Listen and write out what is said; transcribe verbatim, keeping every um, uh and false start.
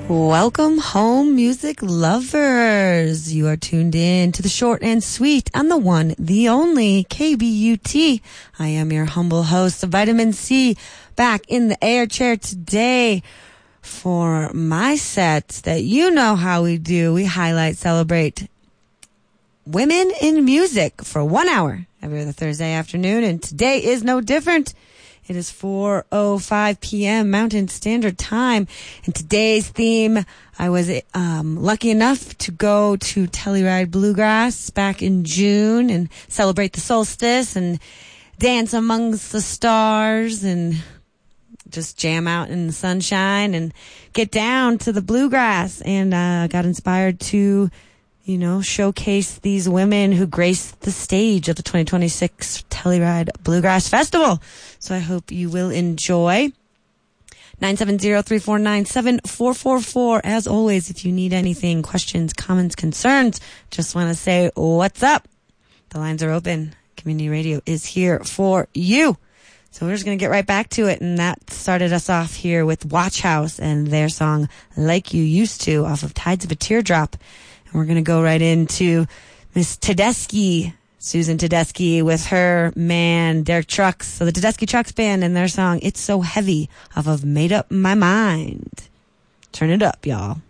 Welcome home, music lovers. You are tuned in to the short and sweet and the one, the only K B U T. I am your humble host of Vitamin C, back in the air chair today for my set that you know how we do. We highlight, celebrate women in music for one hour every other Thursday afternoon, and today is no different. It is four oh five p.m. Mountain Standard Time, and today's theme, I was um, lucky enough to go to Telluride Bluegrass back in June and celebrate the solstice and dance amongst the stars and just jam out in the sunshine and get down to the bluegrass, and uh, got inspired to you know, showcase these women who grace the stage of the twenty twenty-six Telluride Bluegrass Festival. So I hope you will enjoy. nine seven zero, three four nine, seven four four four. As always, if you need anything, questions, comments, concerns, just want to say what's up. The lines are open. Community radio is here for you. So we're just going to get right back to it. And that started us off here with Watch House and their song Like You Used To off of Tides of a Teardrop. And we're going to go right into Miss Tedeschi, Susan Tedeschi, with her man, Derek Trucks. So the Tedeschi Trucks Band and their song, It's So Heavy, off of Made Up My Mind. Turn it up, y'all.